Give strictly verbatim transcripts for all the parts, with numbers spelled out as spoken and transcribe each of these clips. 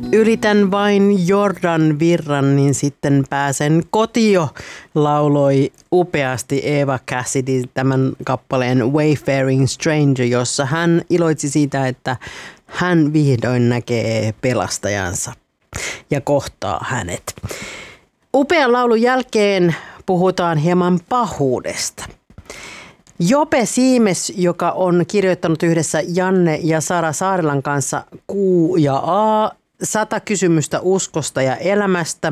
Ylitän vain Jordan virran, niin sitten pääsen kotio, lauloi upeasti Eva Cassidy tämän kappaleen Wayfaring Stranger, jossa hän iloitsi siitä, että hän vihdoin näkee pelastajansa ja kohtaa hänet. Upean laulun jälkeen puhutaan hieman pahuudesta. Jope Siimes, joka on kirjoittanut yhdessä Janne ja Sara Saarilan kanssa Q ja A, sata kysymystä uskosta ja elämästä,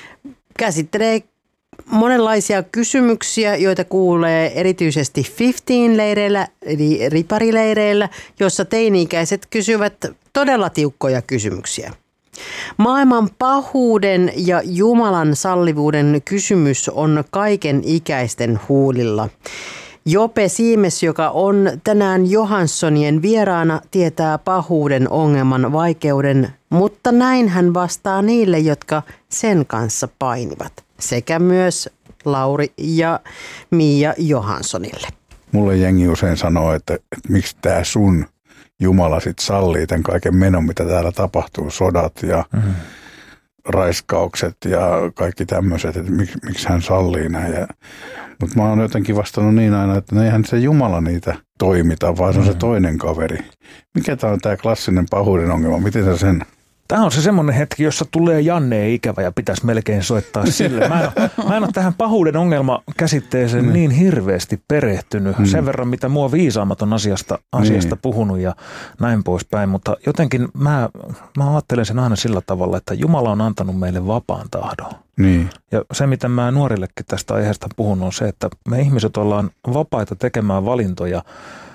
käsittelee monenlaisia kysymyksiä, joita kuulee erityisesti viisitoista-leireillä, eli riparileireillä, jossa teini-ikäiset kysyvät todella tiukkoja kysymyksiä. Maailman pahuuden ja Jumalan sallivuuden kysymys on kaiken ikäisten huulilla. Jope Siimes, joka on tänään Johanssonien vieraana, tietää pahuuden ongelman vaikeuden, mutta näin hän vastaa niille, jotka sen kanssa painivat, sekä myös Lauri ja Mia Johanssonille. Mulle jengi usein sanoo, että, että miksi tämä sun Jumala sit sallii tämän kaiken menon, mitä täällä tapahtuu, sodat ja mm-hmm. raiskaukset ja kaikki tämmöiset, että miksi, miksi hän sallii näin. Ja, mutta mä oon jotenkin vastannut niin aina, että eihän se Jumala niitä toimita, vaan se on mm-hmm. se toinen kaveri. Mikä tämä on tämä klassinen pahuuden ongelma? Miten sä sen? Tämä on se semmoinen hetki, jossa tulee Janne ikävä ja pitäisi melkein soittaa sille. Mä en ole, mä en ole tähän pahuuden ongelma-käsitteeseen mm. niin hirveästi perehtynyt. Mm. Sen verran, mitä mua viisaamaton asiasta, asiasta mm. puhunut ja näin poispäin. Mutta jotenkin mä, mä ajattelen sen aina sillä tavalla, että Jumala on antanut meille vapaan tahdon. Mm. Ja se, mitä mä nuorillekin tästä aiheesta puhun, on se, että me ihmiset ollaan vapaita tekemään valintoja.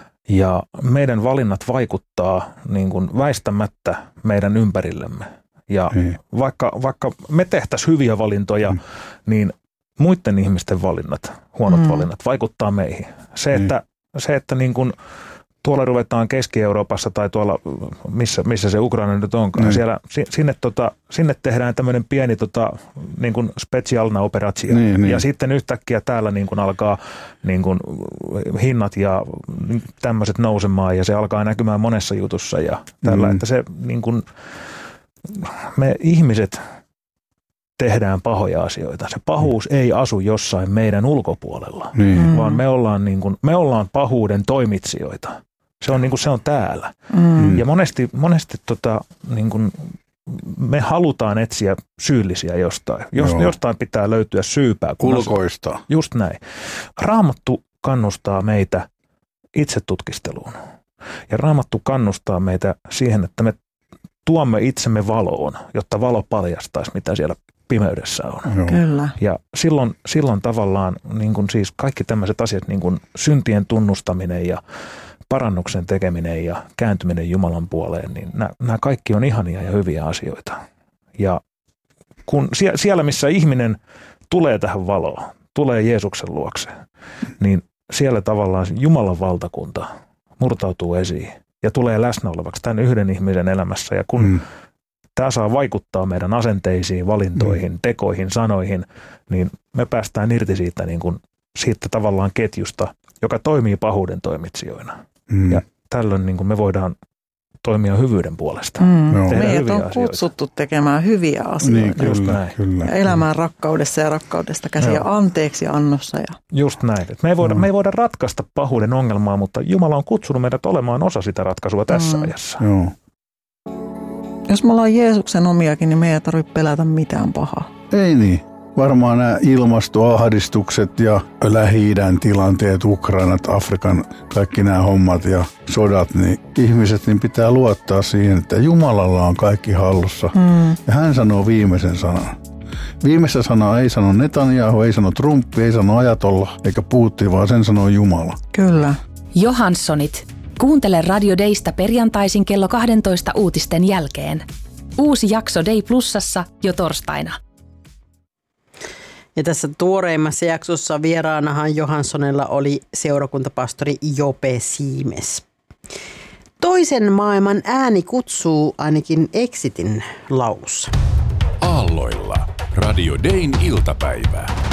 Ja meidän valinnat vaikuttaa niin kuin väistämättä meidän ympärillemme. Ja mm. vaikka, vaikka me tehtäisiin hyviä valintoja, mm. niin muiden ihmisten valinnat, huonot mm. valinnat, vaikuttaa meihin. Se, mm. että, se, että niin kuin tuolla ruvetaan Keski-Euroopassa tai tuolla, missä, missä se Ukraina nyt onkaan, mm. siellä, sinne, tota, sinne tehdään tämmöinen pieni tota, niin kuin specialna operaatio. Mm, ja mm. sitten yhtäkkiä täällä niin kuin alkaa niin kuin hinnat ja tämmöiset nousemaan ja se alkaa näkymään monessa jutussa ja tällä, mm. että se niin kuin, me ihmiset tehdään pahoja asioita. Se pahuus mm. ei asu jossain meidän ulkopuolella, mm. vaan me ollaan, niin kuin, me ollaan pahuuden toimitsijoita. Se on, niin kuin, se on täällä. Mm. Ja monesti, monesti tota, niin kuin, me halutaan etsiä syyllisiä jostain. Jos, jostain pitää löytyä syypää. Kulkoista. Just näin. Raamattu kannustaa meitä itsetutkisteluun. Ja Raamattu kannustaa meitä siihen, että me tuomme itsemme valoon, jotta valo paljastaisi, mitä siellä pimeydessä on. Kyllä. Ja silloin, silloin tavallaan niin kuin siis kaikki tämmöiset asiat, niin kuin syntien tunnustaminen ja parannuksen tekeminen ja kääntyminen Jumalan puoleen, niin nämä, nämä kaikki on ihania ja hyviä asioita. Ja kun siellä, missä ihminen tulee tähän valoon, tulee Jeesuksen luokse, niin siellä tavallaan Jumalan valtakunta murtautuu esiin ja tulee läsnä olevaksi tämän yhden ihmisen elämässä. Ja kun mm. tämä saa vaikuttaa meidän asenteisiin, valintoihin, mm. tekoihin, sanoihin, niin me päästään irti siitä, niin kuin, siitä tavallaan ketjusta, joka toimii pahuuden toimitsijoina. Mm. Ja tällöin niin kuin me voidaan toimia hyvyyden puolesta. Mm. Meidät on kutsuttu asioita. Tekemään hyviä asioita. Niin, kyllä, kyllä, ja elämään kyllä. rakkaudessa ja rakkaudesta käsin ja anteeksi annossa. Ja... Just näin. Me ei, voida, mm. me ei voida ratkaista pahuuden ongelmaa, mutta Jumala on kutsunut meidät olemaan osa sitä ratkaisua tässä mm. ajassa. Joo. Jos me ollaan Jeesuksen omiakin, niin me ei tarvitse pelätä mitään pahaa. Ei niin. Varmaan nämä ilmastoahdistukset ja Lähi-idän tilanteet, Ukrainat, Afrikan, kaikki nämä hommat ja sodat, niin ihmiset niin pitää luottaa siihen, että Jumalalla on kaikki hallussa. Mm. Ja hän sanoo viimeisen sanan. Viimeistä sanaa ei sano Netanyahu, ei sano Trump, ei sano Ajatolla eikä Putin, vaan sen sanoo Jumala. Kyllä. Johanssonit. Kuuntele Radio Daysta perjantaisin kello kaksitoista uutisten jälkeen. Uusi jakso Day Plusassa jo torstaina. Ja tässä tuoreimmassa jaksossa vieraanahan Johanssonilla oli seurakuntapastori Jope Siimes. Toisen maailman ääni kutsuu ainakin Exitin laulussa. Aalloilla. Radio Dayn iltapäivä.